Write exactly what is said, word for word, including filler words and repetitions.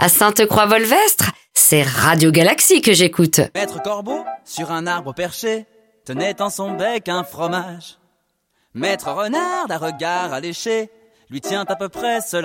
À Sainte-Croix-Volvestre, c'est Radio Galaxie que j'écoute. Maître Corbeau, sur un arbre perché, tenait en son bec un fromage. Maître Renard, d'un regard alléché, lui tient à peu près cela.